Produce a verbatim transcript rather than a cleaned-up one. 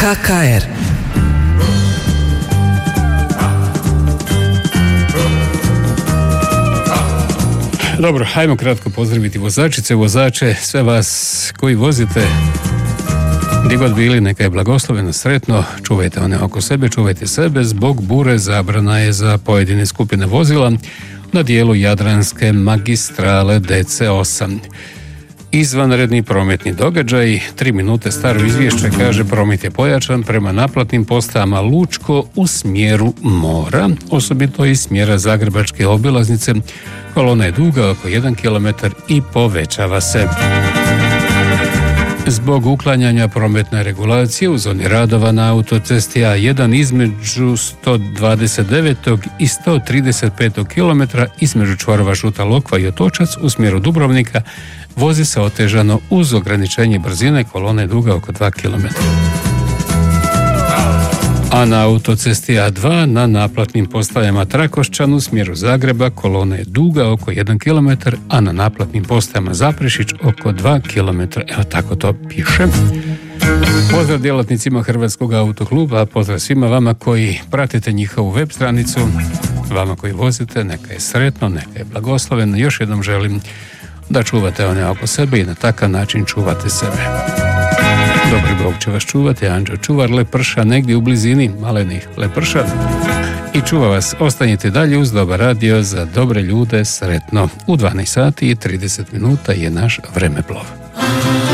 K K R. Dobro, hajmo kratko pozdraviti vozačice, vozače, sve vas koji vozite, gdje god bili, neka je blagosloveno, sretno, čuvajte one oko sebe, čuvajte sebe, zbog bure zabrana je za pojedine skupine vozila na dijelu Jadranske magistrale D C osam. Izvanredni prometni događaj, tri minute staro izvješće kaže promet je pojačan prema naplatnim postajama Lučko u smjeru mora, osobito iz smjera Zagrebačke obilaznice. Kolona je duga oko jedan kilometar i povećava se. Zbog uklanjanja prometne regulacije u zoni radova na autocesti A jedan između sto dvadeset devetog i sto trideset petog kilometra između čvorova Žuta Lokva i Otočac u smjeru Dubrovnika vozi se otežano uz ograničenje brzine, kolona je duga oko dva kilometra. A na autocesti A dva na naplatnim postajama Trakošćan u smjeru Zagreba kolona je duga oko jedan kilometar, a na naplatnim postajama Zaprešić oko dva kilometra. Evo tako to piše. Pozdrav djelatnicima Hrvatskog autokluba, pozdrav svima vama koji pratite njihovu web stranicu, vama koji vozite, neka je sretno, neka je blagosloveno. Još jednom želim da čuvate one oko sebe i na takav način čuvate sebe. Dobri Bog će vas čuvati, anđeo čuvar leprša negdje u blizini malenih leprša i čuva vas. Ostanite dalje uz Dobar radio, za dobre ljude, sretno. U dvanaest sati i trideset minuta je naš vremeplov.